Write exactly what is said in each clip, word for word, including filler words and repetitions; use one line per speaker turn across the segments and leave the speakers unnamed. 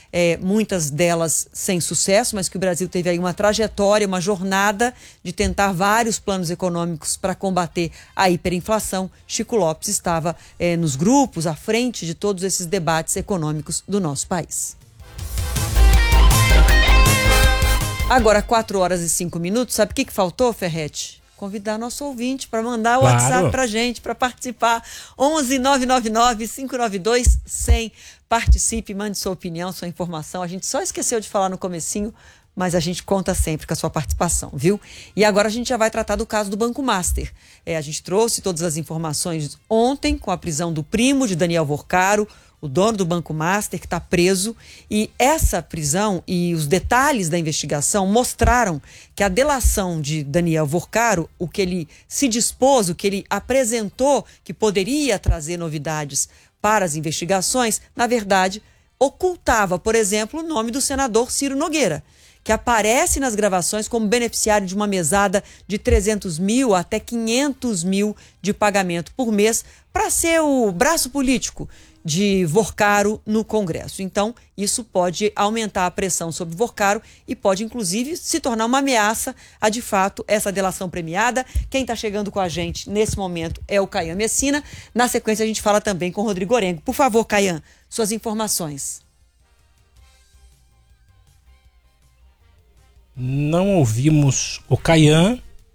é, muitas delas sem sucesso, mas que o Brasil teve aí uma trajetória, uma jornada de tentar vários planos econômicos para combater a hiperinflação. Chico Lopes estava é, nos grupos, à frente de todos esses debates econômicos do nosso país. Agora, quatro horas e cinco minutos, sabe o que, que faltou, Ferretti? Convidar nosso ouvinte para mandar o
Claro.
WhatsApp para a gente, para participar. onze nove nove nove, cinco nove dois, cem. Participe, mande sua opinião, sua informação. A gente só esqueceu de falar no comecinho, mas a gente conta sempre com a sua participação, viu? E agora a gente já vai tratar do caso do Banco Master. É, a gente trouxe todas as informações ontem com a prisão do primo de Daniel Vorcaro, o dono do Banco Master, que está preso. E essa prisão e os detalhes da investigação mostraram que a delação de Daniel Vorcaro, o que ele se dispôs, o que ele apresentou que poderia trazer novidades para as investigações, na verdade, ocultava, por exemplo, o nome do senador Ciro Nogueira, que aparece nas gravações como beneficiário de uma mesada de trezentos mil até quinhentos mil de pagamento por mês para ser o braço político de Vorcaro no Congresso. Então, isso pode aumentar a pressão sobre Vorcaro e pode, inclusive, se tornar uma ameaça a, de fato, essa delação premiada. Quem está chegando com a gente nesse momento é o Caian Messina. Na sequência, a gente fala também com o Rodrigo Orengo. Por favor, Caian, suas informações.
Não ouvimos o Caian.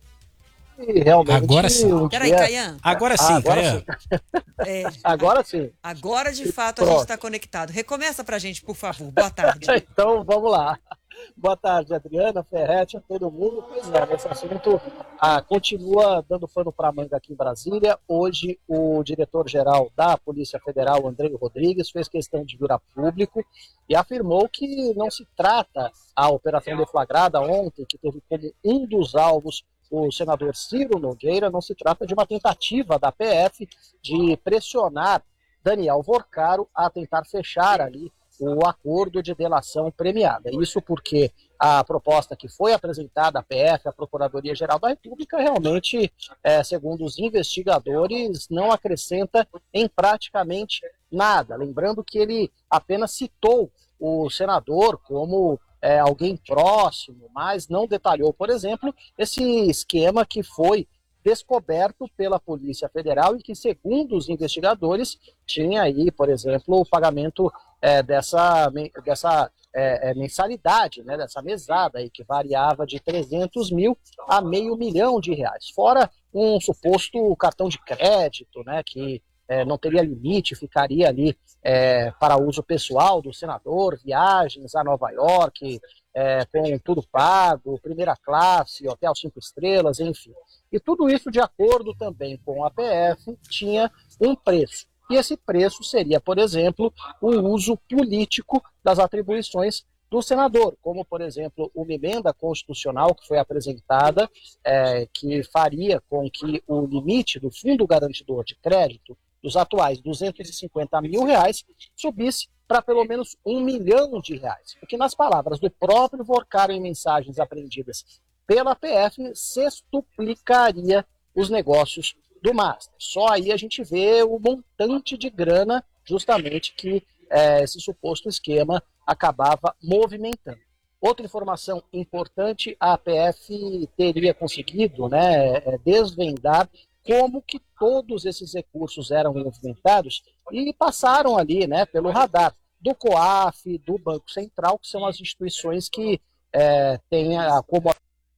E realmente,
agora sim.
Um
Peraí,
dia...
Caian.
Agora sim,
ah, agora
Caian.
Sim.
É,
agora sim.
Agora, de fato, a gente está conectado. Recomeça pra gente, por favor. Boa tarde.
Então, vamos lá. Boa tarde, Adriana, Ferretti, a todo mundo. Pois é, esse assunto ah, continua dando pano para manga aqui em Brasília. Hoje, o diretor-geral da Polícia Federal, Andrei Rodrigues, fez questão de vir a público e afirmou que não se trata a operação deflagrada ontem, que teve como um dos alvos o senador Ciro Nogueira, não se trata de uma tentativa da P F de pressionar Daniel Vorcaro a tentar fechar ali o acordo de delação premiada. Isso porque a proposta que foi apresentada à P F, à Procuradoria-Geral da República, realmente, é, segundo os investigadores, não acrescenta em praticamente nada. Lembrando que ele apenas citou o senador como é, alguém próximo, mas não detalhou, por exemplo, esse esquema que foi descoberto pela Polícia Federal e que, segundo os investigadores, tinha aí, por exemplo, o pagamento é, dessa, dessa é, mensalidade, né, dessa mesada aí, que variava de trezentos mil a meio milhão de reais. Fora um suposto cartão de crédito, né, que é, não teria limite, ficaria ali é, para uso pessoal do senador, viagens a Nova York, é, com tudo pago, primeira classe, hotel cinco estrelas, enfim. E tudo isso, de acordo também com a P F, tinha um preço. E esse preço seria, por exemplo, o uso político das atribuições do senador, como, por exemplo, uma emenda constitucional que foi apresentada, é, que faria com que o limite do Fundo Garantidor de Crédito, dos atuais duzentos e cinquenta mil reais, subisse para pelo menos um milhão de reais. O que, nas palavras do próprio Vorcaro em mensagens apreendidas pela P F, sextuplicaria os negócios do Master. Só aí a gente vê o montante de grana justamente que é, esse suposto esquema acabava movimentando. Outra informação importante, a P F teria conseguido, né, desvendar como que todos esses recursos eram movimentados e passaram ali, né, pelo radar do COAF, do Banco Central, que são as instituições que é, têm a, como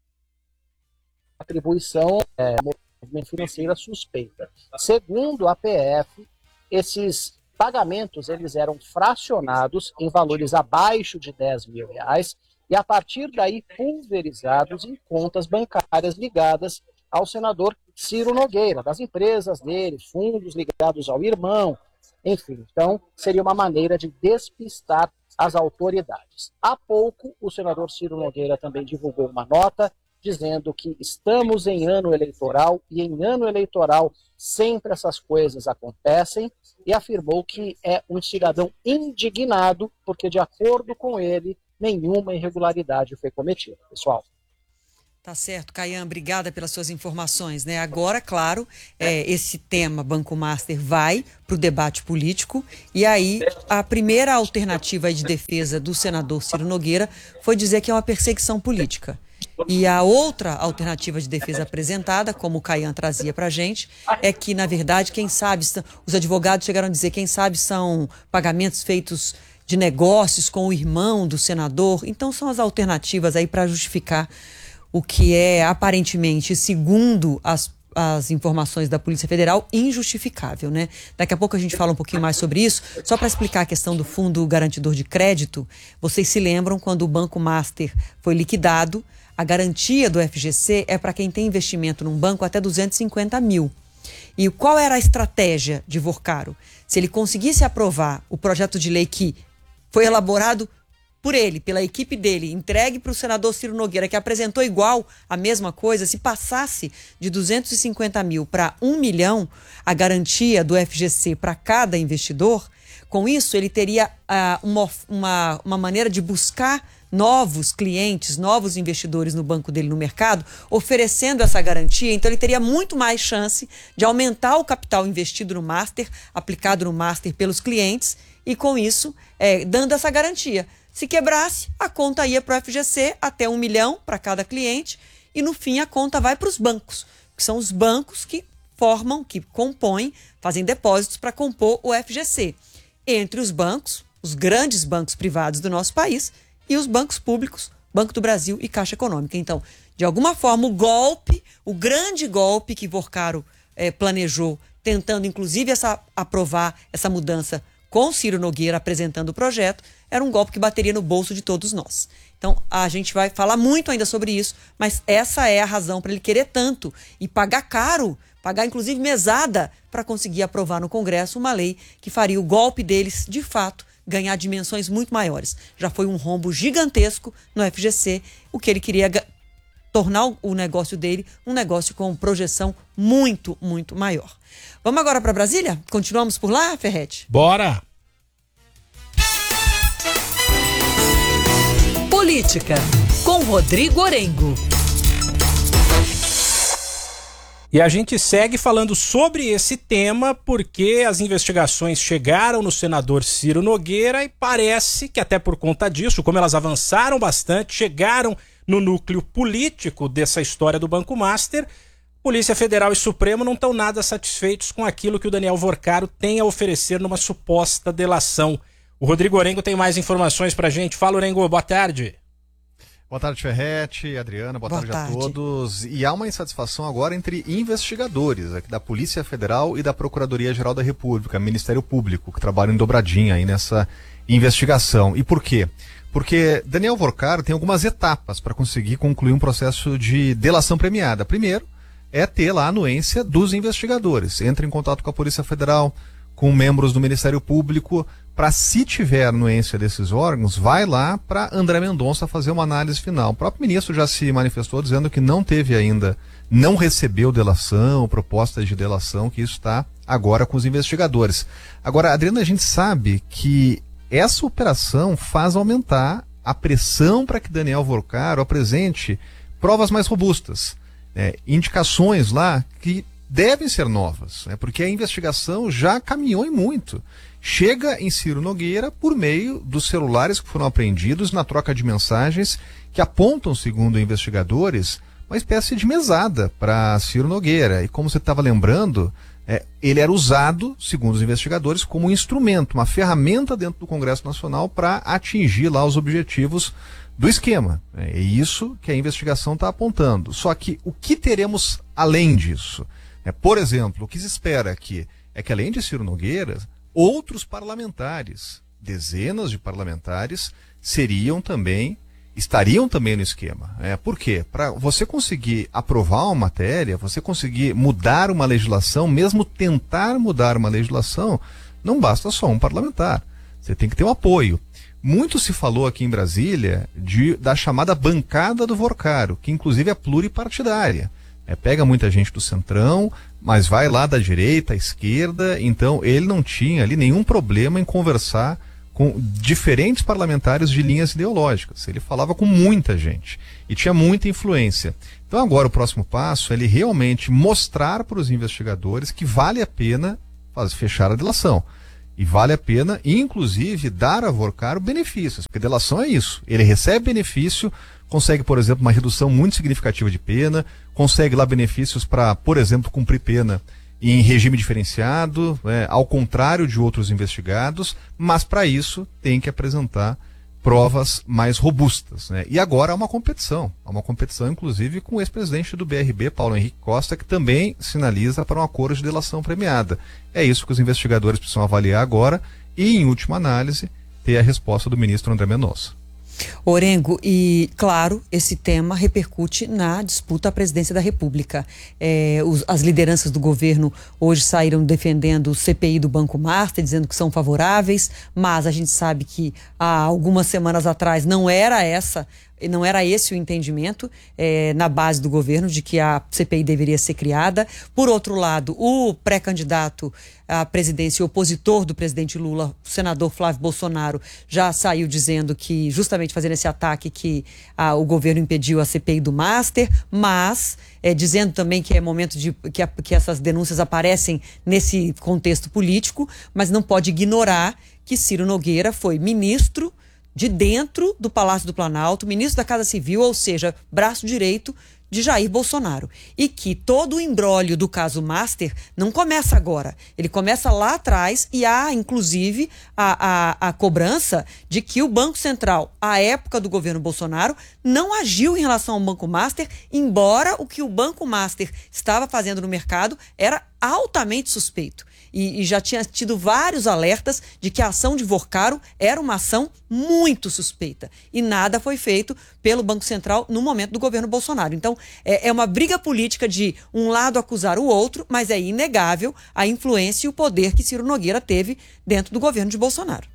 atribuição é, movimento financeira suspeita. Segundo a P F, esses pagamentos eles eram fracionados em valores abaixo de dez mil reais e a partir daí pulverizados em contas bancárias ligadas ao senador Ciro Nogueira, das empresas dele, fundos ligados ao irmão, enfim. Então, seria uma maneira de despistar as autoridades. Há pouco, o senador Ciro Nogueira também divulgou uma nota dizendo que estamos em ano eleitoral e em ano eleitoral sempre essas coisas acontecem e afirmou que é um cidadão indignado porque, de acordo com ele, nenhuma irregularidade foi cometida. Pessoal.
Tá certo, Caian, obrigada pelas suas informações, né? Agora, claro, é, esse tema Banco Master vai para o debate político e aí a primeira alternativa de defesa do senador Ciro Nogueira foi dizer que é uma perseguição política. E a outra alternativa de defesa apresentada, como o Caian trazia para a gente, é que, na verdade, quem sabe, os advogados chegaram a dizer, quem sabe são pagamentos feitos de negócios com o irmão do senador. Então são as alternativas aí para justificar o que é, aparentemente, segundo as, as informações da Polícia Federal, injustificável, né? Daqui a pouco a gente fala um pouquinho mais sobre isso. Só para explicar a questão do Fundo Garantidor de Crédito, vocês se lembram quando o Banco Master foi liquidado, a garantia do F G C é para quem tem investimento num banco até duzentos e cinquenta mil. E qual era a estratégia de Vorcaro? Se ele conseguisse aprovar o projeto de lei que foi elaborado por ele, pela equipe dele, entregue para o senador Ciro Nogueira, que apresentou igual a mesma coisa, se passasse de duzentos e cinquenta mil para um milhão, a garantia do F G C para cada investidor, com isso ele teria uh, uma, uma, uma maneira de buscar novos clientes, novos investidores no banco dele no mercado, oferecendo essa garantia. Então ele teria muito mais chance de aumentar o capital investido no Master, aplicado no Master pelos clientes, e com isso, é, dando essa garantia. Se quebrasse, a conta ia para o F G C até um milhão para cada cliente e no fim a conta vai para os bancos, que são os bancos que formam, que compõem, fazem depósitos para compor o F G C. Entre os bancos, os grandes bancos privados do nosso país e os bancos públicos, Banco do Brasil e Caixa Econômica. Então, de alguma forma, o golpe, o grande golpe que Vorcaro eh, planejou, tentando inclusive essa, aprovar essa mudança com Ciro Nogueira apresentando o projeto, era um golpe que bateria no bolso de todos nós. Então, a gente vai falar muito ainda sobre isso, mas essa é a razão para ele querer tanto e pagar caro, pagar inclusive mesada, para conseguir aprovar no Congresso uma lei que faria o golpe deles, de fato, ganhar dimensões muito maiores. Já foi um rombo gigantesco no F G C, o que ele queria tornar o negócio dele um negócio com projeção muito, muito maior. Vamos agora para Brasília? Continuamos por lá, Ferretti?
Bora!
Política, com Rodrigo Orengo.
E a gente segue falando sobre esse tema porque as investigações chegaram no senador Ciro Nogueira e parece que até por conta disso, como elas avançaram bastante, chegaram no núcleo político dessa história do Banco Master, Polícia Federal e Supremo não estão nada satisfeitos com aquilo que o Daniel Vorcaro tem a oferecer numa suposta delação. O Rodrigo Orengo tem mais informações pra gente. Fala, Orengo, boa tarde.
Boa tarde, Ferretti, Adriana, boa, boa tarde, tarde a todos. E há uma insatisfação agora entre investigadores aqui da Polícia Federal e da Procuradoria-Geral da República, Ministério Público, que trabalham em dobradinha aí nessa investigação. E por quê? Porque Daniel Vorcaro tem algumas etapas para conseguir concluir um processo de delação premiada. Primeiro, é ter lá a anuência dos investigadores. Entra em contato com a Polícia Federal, com membros do Ministério Público, para, se tiver anuência desses órgãos, vai lá para André Mendonça fazer uma análise final. O próprio ministro já se manifestou dizendo que não teve ainda, não recebeu delação, propostas de delação, que isso está agora com os investigadores. Agora, Adriana, a gente sabe que essa operação faz aumentar a pressão para que Daniel Vorcaro apresente provas mais robustas, né, indicações lá que devem ser novas, né, porque a investigação já caminhou em muito. Chega em Ciro Nogueira por meio dos celulares que foram apreendidos na troca de mensagens que apontam, segundo investigadores, uma espécie de mesada para Ciro Nogueira. E como você estava lembrando, é, ele era usado, segundo os investigadores, como um instrumento, uma ferramenta dentro do Congresso Nacional para atingir lá os objetivos do esquema. É isso que a investigação está apontando. Só que o que teremos além disso? É, por exemplo, o que se espera aqui é que, além de Ciro Nogueira, outros parlamentares, dezenas de parlamentares, seriam também, estariam também no esquema. É, por quê? Para você conseguir aprovar uma matéria, você conseguir mudar uma legislação, mesmo tentar mudar uma legislação, não basta só um parlamentar. Você tem que ter um apoio. Muito se falou aqui em Brasília de, da chamada bancada do Vorcaro, que inclusive é pluripartidária. É, pega muita gente do centrão, mas vai lá da direita, à esquerda, então ele não tinha ali nenhum problema em conversar com diferentes parlamentares de linhas ideológicas. Ele falava com muita gente e tinha muita influência. Então agora o próximo passo é ele realmente mostrar para os investigadores que vale a pena fazer, fechar a delação. E vale a pena, inclusive, dar a Vorcaro benefícios, porque delação é isso. Ele recebe benefício, consegue, por exemplo, uma redução muito significativa de pena, consegue lá benefícios para, por exemplo, cumprir pena em regime diferenciado, é, ao contrário de outros investigados, mas para isso tem que apresentar provas mais robustas, né? E agora há uma competição, há uma competição inclusive com o ex-presidente do B R B, Paulo Henrique Costa, que também sinaliza para um acordo de delação premiada. É isso que os investigadores precisam avaliar agora e, em última análise, ter a resposta do ministro André Mendonça.
Orengo, e claro, esse tema repercute na disputa à presidência da República. É, os, as lideranças do governo hoje saíram defendendo o C P I do Banco Master, dizendo que são favoráveis, mas a gente sabe que há algumas semanas atrás não era essa, não era esse o entendimento é, na base do governo de que a C P I deveria ser criada. Por outro lado, o pré-candidato à presidência e opositor do presidente Lula, o senador Flávio Bolsonaro, já saiu dizendo que, justamente fazendo esse ataque, que ah, o governo impediu a C P I do Master, mas é, dizendo também que é momento de que, a, que essas denúncias aparecem nesse contexto político, mas não pode ignorar que Ciro Nogueira foi ministro de dentro do Palácio do Planalto, ministro da Casa Civil, ou seja, braço direito de Jair Bolsonaro. E que todo o imbróglio do caso Master não começa agora. Ele começa lá atrás e há, inclusive, a, a, a cobrança de que o Banco Central, à época do governo Bolsonaro, não agiu em relação ao Banco Master, embora o que o Banco Master estava fazendo no mercado era altamente suspeito. E, e já tinha tido vários alertas de que a ação de Vorcaro era uma ação muito suspeita. E nada foi feito pelo Banco Central no momento do governo Bolsonaro. Então, é, é uma briga política de um lado acusar o outro, mas é inegável a influência e o poder que Ciro Nogueira teve dentro do governo de Bolsonaro.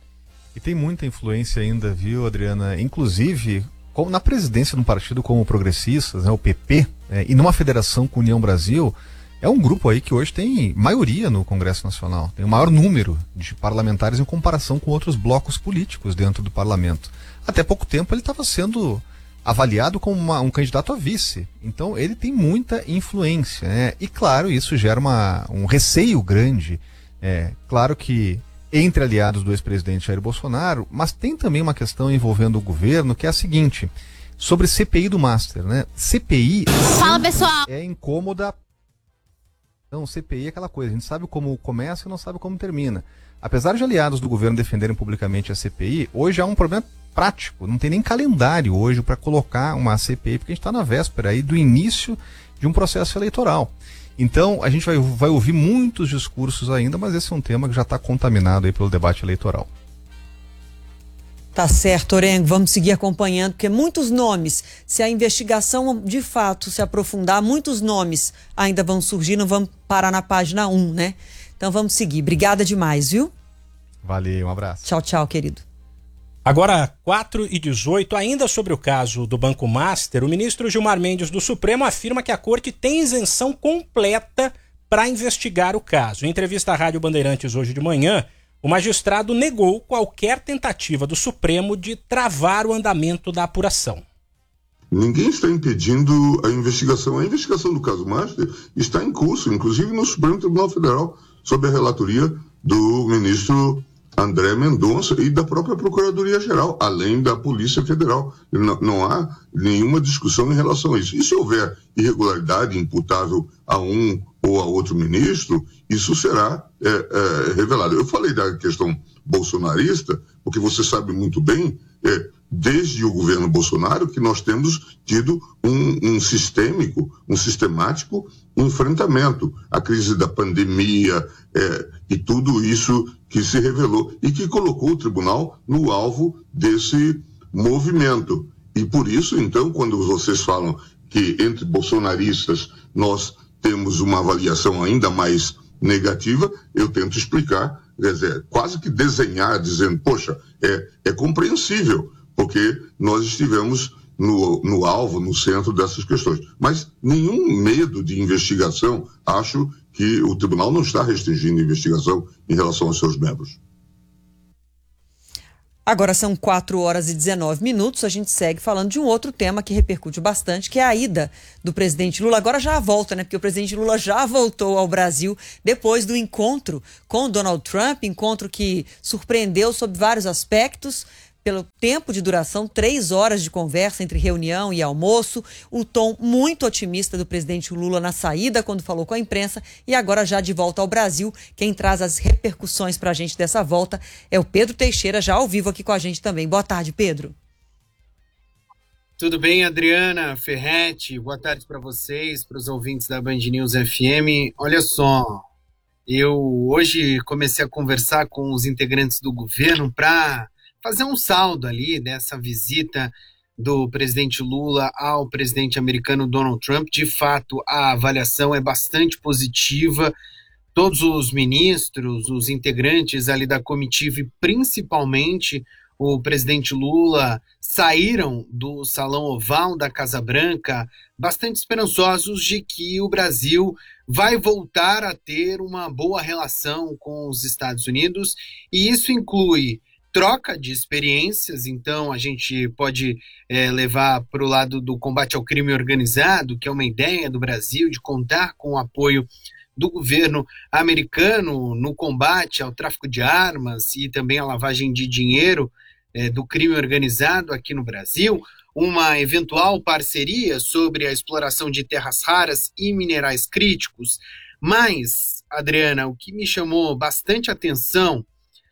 E tem muita influência ainda, viu, Adriana? Inclusive, como na presidência de um partido como o Progressistas, né, o P P, né, e numa federação com a União Brasil. É um grupo aí que hoje tem maioria no Congresso Nacional, tem o maior número de parlamentares em comparação com outros blocos políticos dentro do parlamento. Até pouco tempo ele estava sendo avaliado como uma, um candidato a vice, então ele tem muita influência, né? E claro, isso gera uma, um receio grande, é, claro que entre aliados do ex-presidente Jair Bolsonaro, mas tem também uma questão envolvendo o governo, que é a seguinte, sobre C P I do Master, né? C P I
Fala, pessoal.
É incômoda. Então, C P I é aquela coisa, a gente sabe como começa e não sabe como termina. Apesar de aliados do governo defenderem publicamente a C P I, hoje há um problema prático, não tem nem calendário hoje para colocar uma C P I, porque a gente está na véspera aí do início de um processo eleitoral. Então, a gente vai, vai ouvir muitos discursos ainda, mas esse é um tema que já está contaminado aí pelo debate eleitoral.
Tá certo, Orengo, vamos seguir acompanhando, porque muitos nomes, se a investigação de fato se aprofundar, muitos nomes ainda vão surgir, não vamos parar na página um, né? Então vamos seguir. Obrigada demais, viu?
Valeu, um abraço.
Tchau, tchau, querido.
Agora, quatro e dezoito, ainda sobre o caso do Banco Master, o ministro Gilmar Mendes do Supremo afirma que a corte tem isenção completa para investigar o caso. Em entrevista à Rádio Bandeirantes hoje de manhã, o magistrado negou qualquer tentativa do Supremo de travar o andamento da apuração.
Ninguém está impedindo a investigação. A investigação do caso Master está em curso, inclusive no Supremo Tribunal Federal, sob a relatoria do ministro André Mendonça e da própria Procuradoria-Geral, além da Polícia Federal. Não, não há nenhuma discussão em relação a isso. E se houver irregularidade imputável a um ou a outro ministro, isso será é, é, revelado. Eu falei da questão bolsonarista, porque você sabe muito bem, é, desde o governo Bolsonaro, que nós temos tido um, um sistêmico, um sistemático enfrentamento à crise da pandemia é, e tudo isso que se revelou e que colocou o tribunal no alvo desse movimento. E por isso, então, quando vocês falam que entre bolsonaristas nós temos uma avaliação ainda mais negativa, eu tento explicar, quer dizer, quase que desenhar, dizendo, poxa, é, é compreensível, porque nós estivemos no, no alvo, no centro dessas questões. Mas nenhum medo de investigação, acho que o tribunal não está restringindo a investigação em relação aos seus membros.
Agora são quatro horas e dezenove minutos, a gente segue falando de um outro tema que repercute bastante, que é a ida do presidente Lula. Agora já volta, né? Porque o presidente Lula já voltou ao Brasil depois do encontro com Donald Trump, encontro que surpreendeu sob vários aspectos, pelo tempo de duração, três horas de conversa entre reunião e almoço, o tom muito otimista do presidente Lula na saída, quando falou com a imprensa, e agora já de volta ao Brasil. Quem traz as repercussões para a gente dessa volta é o Pedro Teixeira, já ao vivo aqui com a gente também. Boa tarde, Pedro.
Tudo bem, Adriana, Ferretti? Boa tarde para vocês, para os ouvintes da Band News F M. Olha só, eu hoje comecei a conversar com os integrantes do governo para fazer um saldo ali dessa visita do presidente Lula ao presidente americano Donald Trump. De fato, a avaliação é bastante positiva. Todos os ministros, os integrantes ali da comitiva e principalmente o presidente Lula saíram do Salão Oval da Casa Branca bastante esperançosos de que o Brasil vai voltar a ter uma boa relação com os Estados Unidos, e isso inclui troca de experiências. Então a gente pode é, levar para o lado do combate ao crime organizado, que é uma ideia do Brasil de contar com o apoio do governo americano no combate ao tráfico de armas e também à lavagem de dinheiro é, do crime organizado aqui no Brasil, uma eventual parceria sobre a exploração de terras raras e minerais críticos. Mas, Adriana, o que me chamou bastante atenção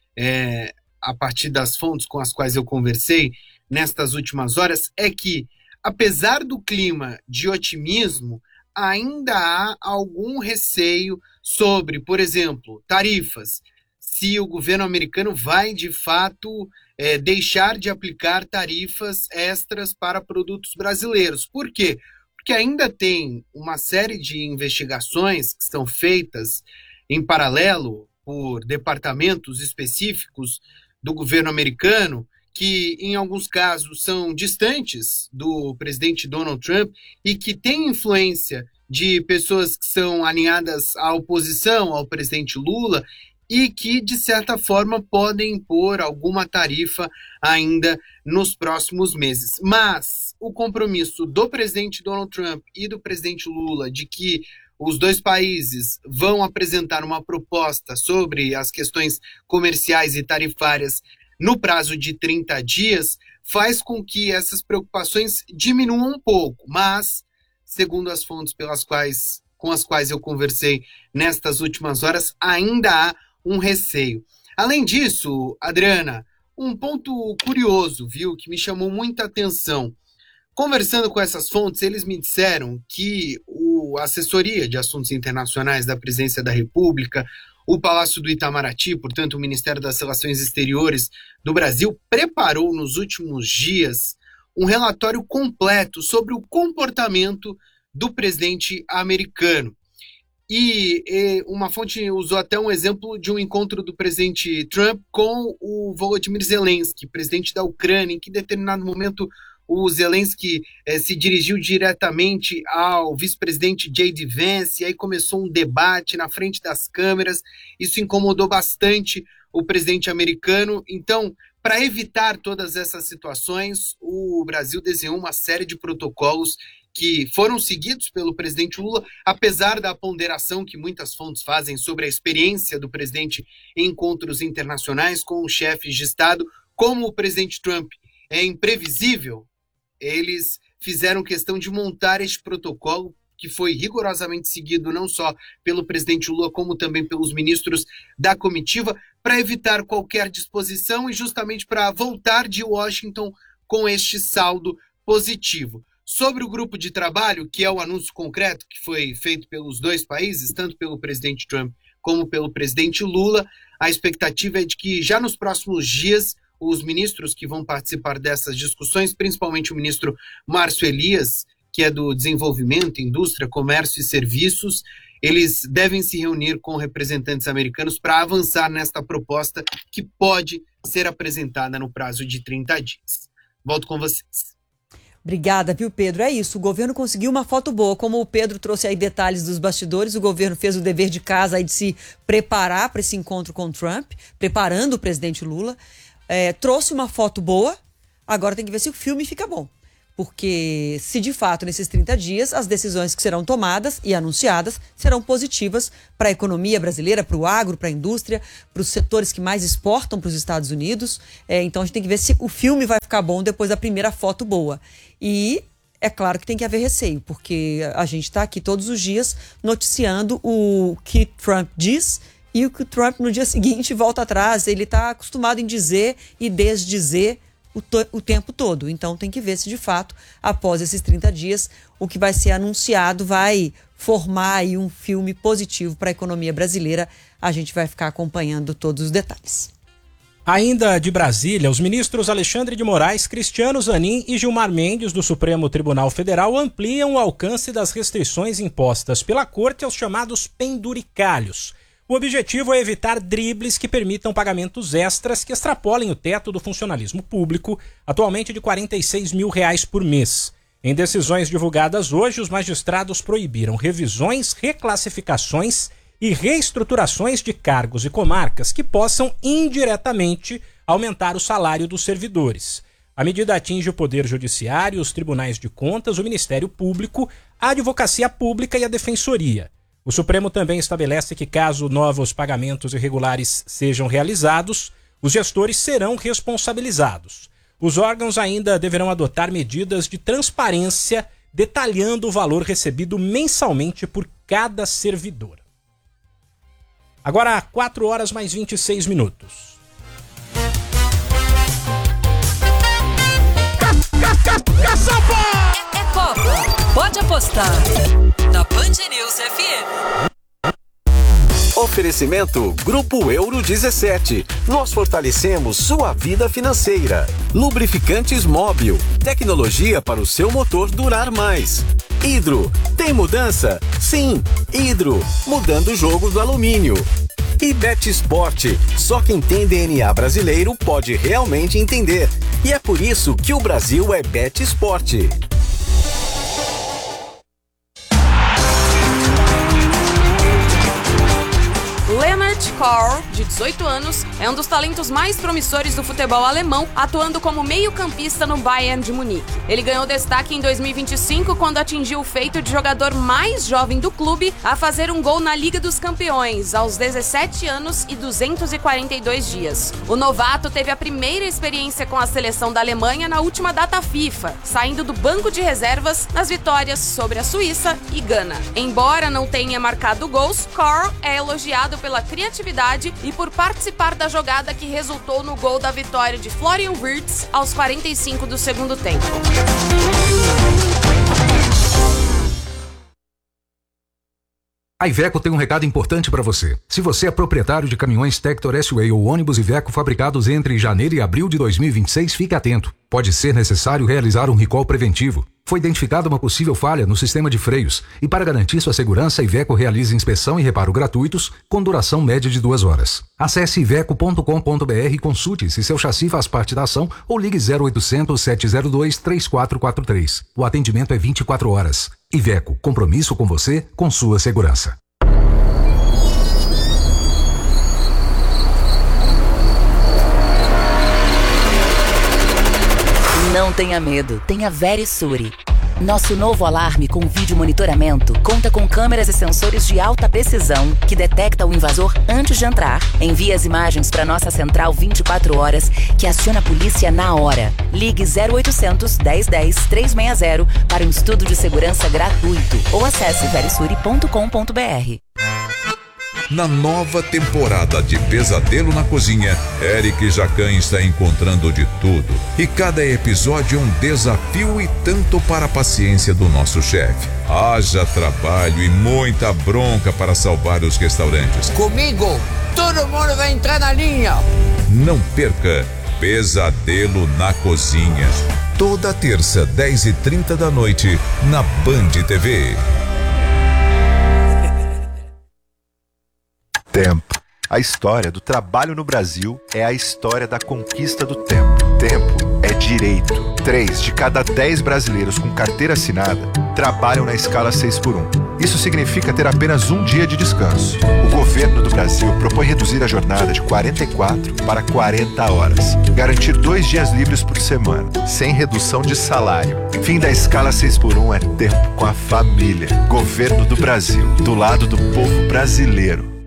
é, a partir das fontes com as quais eu conversei nestas últimas horas, é que, apesar do clima de otimismo, ainda há algum receio sobre, por exemplo, tarifas. Se o governo americano vai, de fato, é, deixar de aplicar tarifas extras para produtos brasileiros. Por quê? Porque ainda tem uma série de investigações que são feitas em paralelo por departamentos específicos do governo americano, que em alguns casos são distantes do presidente Donald Trump e que têm influência de pessoas que são alinhadas à oposição ao presidente Lula e que, de certa forma, podem impor alguma tarifa ainda nos próximos meses. Mas o compromisso do presidente Donald Trump e do presidente Lula de que os dois países vão apresentar uma proposta sobre as questões comerciais e tarifárias no prazo de trinta dias, faz com que essas preocupações diminuam um pouco. Mas, segundo as fontes pelas quais, com as quais eu conversei nestas últimas horas, ainda há um receio. Além disso, Adriana, um ponto curioso, viu, que me chamou muita atenção. Conversando com essas fontes, eles me disseram que o, a assessoria de assuntos internacionais da Presidência da República, o Palácio do Itamaraty, portanto o Ministério das Relações Exteriores do Brasil, preparou nos últimos dias um relatório completo sobre o comportamento do presidente americano. E, e uma fonte usou até um exemplo de um encontro do presidente Trump com o Volodymyr Zelensky, presidente da Ucrânia, em que em determinado momento o Zelensky eh, se dirigiu diretamente ao vice-presidente J D Vance, e aí começou um debate na frente das câmeras. Isso incomodou bastante o presidente americano. Então, para evitar todas essas situações, o Brasil desenhou uma série de protocolos que foram seguidos pelo presidente Lula, apesar da ponderação que muitas fontes fazem sobre a experiência do presidente em encontros internacionais com chefes de Estado. Como o presidente Trump é imprevisível, eles fizeram questão de montar este protocolo, que foi rigorosamente seguido não só pelo presidente Lula, como também pelos ministros da comitiva, para evitar qualquer disposição e justamente para voltar de Washington com este saldo positivo. Sobre o grupo de trabalho, que é o anúncio concreto que foi feito pelos dois países, tanto pelo presidente Trump como pelo presidente Lula, a expectativa é de que já nos próximos dias os ministros que vão participar dessas discussões, principalmente o ministro Márcio Elias, que é do Desenvolvimento, Indústria, Comércio e Serviços, eles devem se reunir com representantes americanos para avançar nesta proposta que pode ser apresentada no prazo de trinta dias. Volto com vocês.
Obrigada, viu, Pedro? É isso, o governo conseguiu uma foto boa. Como o Pedro trouxe aí detalhes dos bastidores, o governo fez o dever de casa aí de se preparar para esse encontro com o Trump, preparando o presidente Lula. é, trouxe uma foto boa, agora tem que ver se o filme fica bom. Porque se de fato nesses trinta dias as decisões que serão tomadas e anunciadas serão positivas para a economia brasileira, para o agro, para a indústria, para os setores que mais exportam para os Estados Unidos. É, então a gente tem que ver se o filme vai ficar bom depois da primeira foto boa. E é claro que tem que haver receio, porque a gente está aqui todos os dias noticiando o que Trump diz e o que Trump no dia seguinte volta atrás. Ele está acostumado em dizer e desdizer O, to- o tempo todo. Então tem que ver se de fato, após esses trinta dias, o que vai ser anunciado vai formar aí um filme positivo para a economia brasileira. A gente vai ficar acompanhando todos os detalhes.
Ainda de Brasília, os ministros Alexandre de Moraes, Cristiano Zanin e Gilmar Mendes do Supremo Tribunal Federal ampliam o alcance das restrições impostas pela Corte aos chamados penduricalhos. O objetivo é evitar dribles que permitam pagamentos extras que extrapolem o teto do funcionalismo público, atualmente de quarenta e seis mil reais por mês. Em decisões divulgadas hoje, os magistrados proibiram revisões, reclassificações e reestruturações de cargos e comarcas que possam indiretamente aumentar o salário dos servidores. A medida atinge o Poder Judiciário, os Tribunais de Contas, o Ministério Público, a Advocacia Pública e a Defensoria. O Supremo também estabelece que, caso novos pagamentos irregulares sejam realizados, os gestores serão responsabilizados. Os órgãos ainda deverão adotar medidas de transparência, detalhando o valor recebido mensalmente por cada servidor. Agora, quatro horas mais vinte e seis minutos.
É Copa. Pode apostar. Na Band News F M.
Oferecimento Grupo Euro dezessete. Nós fortalecemos sua vida financeira. Lubrificantes Móbil. Tecnologia para o seu motor durar mais. Hidro. Tem mudança? Sim. Hidro. Mudando o jogo do alumínio. E Bet Sport. Só quem tem D N A brasileiro pode realmente entender. E é por isso que o Brasil é Bet Sport.
Lennart Kohr, de dezoito anos, é um dos talentos mais promissores do futebol alemão, atuando como meio-campista no Bayern de Munique. Ele ganhou destaque em dois mil e vinte e cinco quando atingiu o feito de jogador mais jovem do clube a fazer um gol na Liga dos Campeões, aos dezessete anos e duzentos e quarenta e dois dias. O novato teve a primeira experiência com a seleção da Alemanha na última data FIFA, saindo do banco de reservas nas vitórias sobre a Suíça e Gana. Embora não tenha marcado gols, Kohr é elogiado pela criatividade e por participar da jogada que resultou no gol da vitória de Florian Wirtz aos quarenta e cinco do segundo tempo.
A Iveco tem um recado importante para você. Se você é proprietário de caminhões Tector S-Way ou ônibus Iveco fabricados entre janeiro e abril de dois mil e vinte e seis, fique atento. Pode ser necessário realizar um recall preventivo. Foi identificada uma possível falha no sistema de freios e, para garantir sua segurança, a Iveco realiza inspeção e reparo gratuitos com duração média de duas horas. Acesse iveco ponto com ponto br e consulte se seu chassi faz parte da ação ou ligue zero oitocentos, sete zero dois, três quatro quatro três. O atendimento é vinte e quatro horas. Iveco, compromisso com você, com sua segurança.
Não tenha medo, tenha Verisure. Nosso novo alarme com vídeo monitoramento conta com câmeras e sensores de alta precisão que detecta o invasor antes de entrar, envia as imagens para nossa central vinte e quatro horas, que aciona a polícia na hora. Ligue zero oitocentos, dez dez, trezentos e sessenta para um estudo de segurança gratuito ou acesse verisure ponto com ponto br.
Na nova temporada de Pesadelo na Cozinha, Eric Jacan está encontrando de tudo. E cada episódio é um desafio e tanto para a paciência do nosso chefe. Haja trabalho e muita bronca para salvar os restaurantes.
Comigo, todo mundo vai entrar na linha.
Não perca Pesadelo na Cozinha. Toda terça, dez e trinta da noite, na Band T V.
Tempo. A história do trabalho no Brasil é a história da conquista do tempo. Tempo é direito. Três de cada dez brasileiros com carteira assinada trabalham na escala seis por um. Isso significa ter apenas um dia de descanso. O governo do Brasil propõe reduzir a jornada de quarenta e quatro para quarenta horas. Garantir dois dias livres por semana, sem redução de salário. Fim da escala seis por um é tempo com a família. Governo do Brasil, do lado do povo brasileiro.